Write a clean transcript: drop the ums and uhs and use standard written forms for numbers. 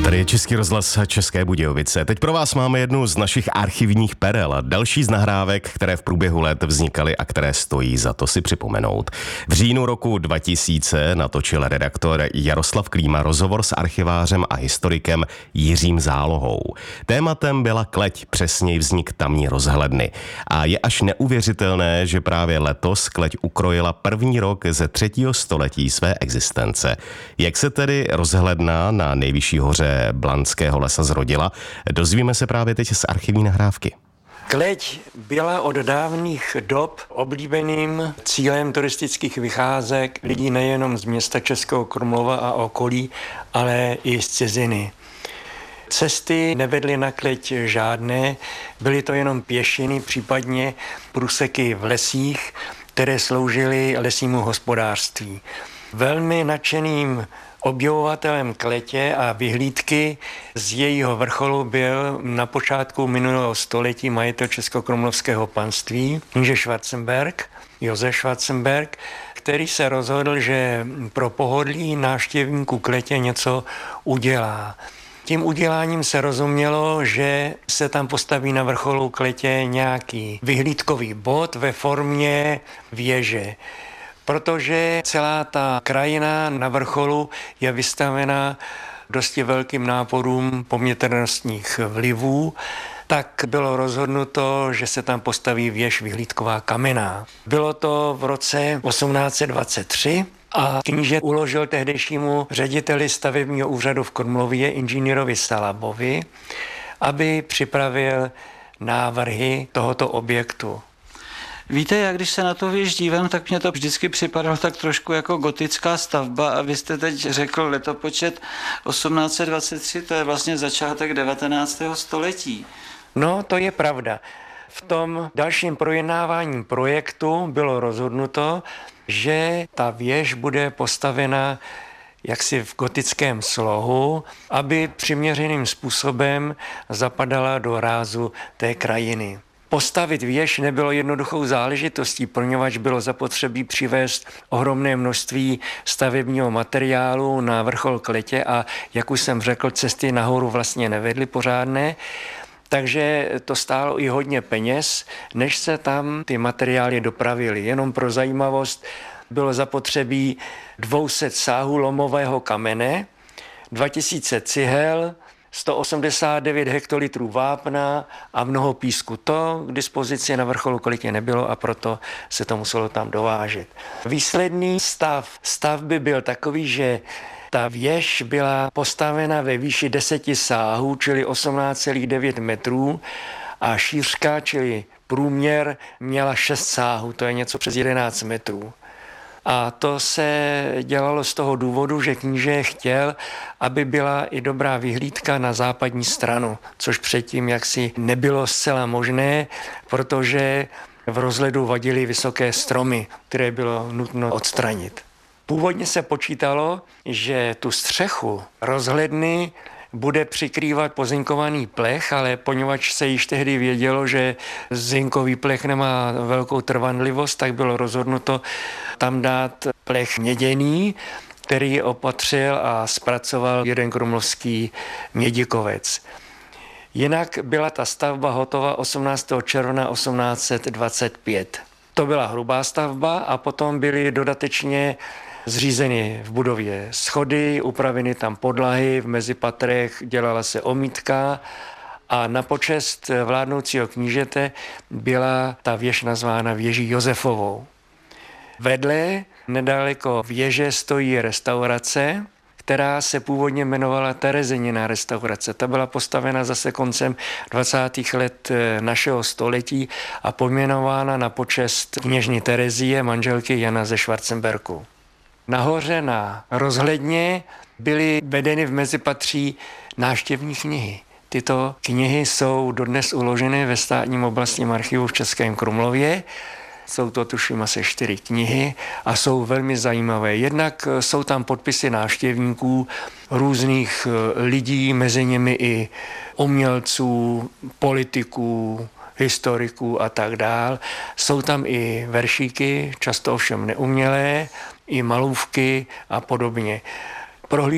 Tady je Český rozhlas České Budějovice. Teď pro vás máme jednu z našich archivních perel a další z nahrávek, které v průběhu let vznikaly a které stojí za to si připomenout. V říjnu roku 2000 natočil redaktor Jaroslav Klíma rozhovor s archivářem a historikem Jiřím Zálohou. Tématem byla kleť, přesněji vznik tamní rozhledny. A je až neuvěřitelné, že právě letos kleť ukrojila první rok ze 3. století své existence. Jak se tedy rozhledna na nejvyšší hoře Blanského lesa zrodila, dozvíme se právě teď z archivní nahrávky. Kleť byla od dávných dob oblíbeným cílem turistických vycházek lidí nejenom z města Českého Krumlova a okolí, ale i z ciziny. Cesty nevedly na kleť žádné, byly to jenom pěšiny, případně průseky v lesích, které sloužily lesnímu hospodářství. Velmi nadšeným objevovatelem kletě a vyhlídky z jejího vrcholu byl na počátku minulého století majitel Českokrumlovského panství, kníže Schwarzenberg, Josef Schwarzenberg, který se rozhodl, že pro pohodlí návštěvníků kletě něco udělá. Tím uděláním se rozumělo, že se tam postaví na vrcholu kletě nějaký vyhlídkový bod ve formě věže. Protože celá ta krajina na vrcholu je vystavena dosti velkým náporům pomětrnostních vlivů, tak bylo rozhodnuto, že se tam postaví věž vyhlídková kamenná. Bylo to v roce 1823 a kníže uložil tehdejšímu řediteli stavebního úřadu v Krumlově, inženýrovi Salabovi, aby připravil návrhy tohoto objektu. Víte, já když se na to věž dívám, tak mě to vždycky připadalo tak trošku jako gotická stavba a vy jste teď řekl letopočet 1823, to je vlastně začátek 19. století. No, to je pravda. V tom dalším projednávání projektu bylo rozhodnuto, že ta věž bude postavena jaksi v gotickém slohu, aby přiměřeným způsobem zapadala do rázu té krajiny. Postavit věž nebylo jednoduchou záležitostí, poněvadž bylo zapotřebí přivést ohromné množství stavebního materiálu na vrchol kletě a, jak už jsem řekl, cesty nahoru vlastně nevedly pořádné, takže to stálo i hodně peněz, než se tam ty materiály dopravily. Jenom pro zajímavost bylo zapotřebí 200 sáhů lomového kamene, 2000 cihel, 189 hektolitrů vápna a mnoho písku. To k dispozici na vrcholu kletě nebylo a proto se to muselo tam dovážet. Výsledný stav stavby byl takový, že ta věž byla postavena ve výši 10 sáhů, čili 18,9 metrů a šířka, čili průměr, měla 6 sáhů, to je něco přes 11 metrů. A to se dělalo z toho důvodu, že kníže chtěl, aby byla i dobrá vyhlídka na západní stranu, což předtím jaksi nebylo zcela možné, protože v rozhledu vadily vysoké stromy, které bylo nutno odstranit. Původně se počítalo, že tu střechu rozhledny bude přikrývat pozinkovaný plech, ale poněvadž se již tehdy vědělo, že zinkový plech nemá velkou trvanlivost, tak bylo rozhodnuto tam dát plech měděný, který opatřil a zpracoval jeden krumlovský mědikovec. Jinak byla ta stavba hotova 18. června 1825. To byla hrubá stavba a potom byly dodatečně zřízeny v budově schody, upraveny tam podlahy, v mezipatrech dělala se omítka a na počest vládnoucího knížete byla ta věž nazvána věží Josefovou. Vedle, nedaleko věže, stojí restaurace, která se původně jmenovala Terezinina restaurace. Ta byla postavena zase koncem 20. let našeho století a pojmenována na počest kněžny Terezie, manželky Jana ze Schwarzenbergu. Nahoře na rozhledně byly vedeny v mezipatří návštěvní knihy. Tyto knihy jsou dodnes uloženy ve Státním oblastním archivu v Českém Krumlově. Jsou to tuším asi 4 knihy a jsou velmi zajímavé. Jednak jsou tam podpisy návštěvníků, různých lidí, mezi nimi i umělců, politiků, historiků a tak dál. Jsou tam i veršíky, často ovšem neumělé, i malůvky a podobně.